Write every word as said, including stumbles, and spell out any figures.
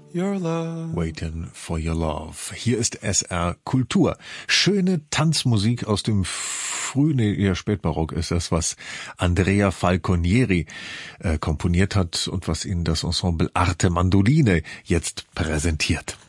your love. Waiting for your love. Hier ist S R Kultur. Schöne Tanzmusik aus dem frühen, nee, eher Spätbarock ist das, was Andrea Falconieri äh, komponiert hat und was Ihnen das Ensemble Arte Mandoline jetzt präsentiert.